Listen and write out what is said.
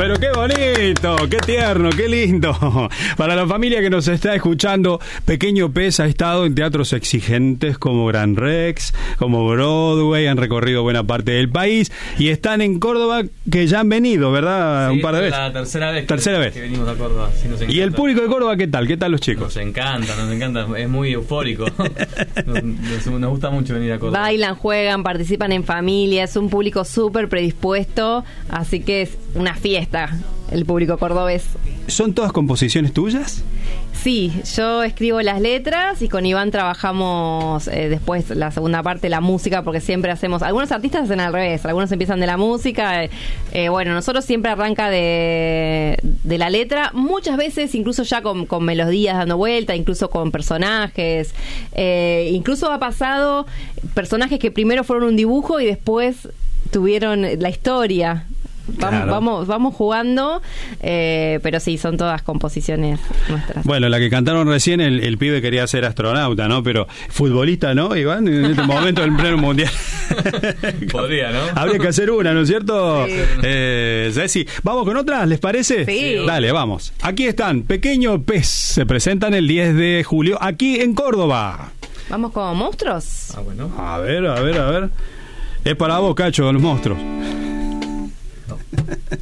pero qué bonito, qué tierno, qué lindo. Para la familia que nos está escuchando, Pequeño Pez ha estado en teatros exigentes como Gran Rex, como Broadway, han recorrido buena parte del país y están en Córdoba, que ya han venido, ¿verdad? Sí, un par de veces. La tercera vez que venimos a Córdoba. Sí, nos encanta. ¿Y el público de Córdoba qué tal? ¿Qué tal los chicos? Nos encanta, es muy eufórico. Nos gusta mucho venir a Córdoba. Bailan, juegan, participan en familia, es un público súper predispuesto, así que es una fiesta el público cordobés. ¿Son todas composiciones tuyas? Sí, yo escribo las letras y con Iván trabajamos después la segunda parte, la música, porque siempre hacemos, algunos artistas hacen al revés, algunos empiezan de la música, bueno, nosotros siempre arranca de la letra, muchas veces incluso ya con melodías dando vuelta, incluso con personajes, incluso ha pasado personajes que primero fueron un dibujo y después tuvieron la historia. Vamos jugando, pero sí, son todas composiciones nuestras. Bueno, la que cantaron recién, el pibe quería ser astronauta, ¿no? Pero futbolista, ¿no, Iván? En este momento del pleno mundial. Podría, ¿no? Habría que hacer una, ¿no es cierto? Sí. Ceci, ¿vamos con otras? ¿Les parece? Sí. Dale, vamos. Aquí están, Pequeño Pez. Se presentan el 10 de julio aquí en Córdoba. ¿Vamos con monstruos? Ah, bueno. A ver. Es para vos, Cacho, los monstruos.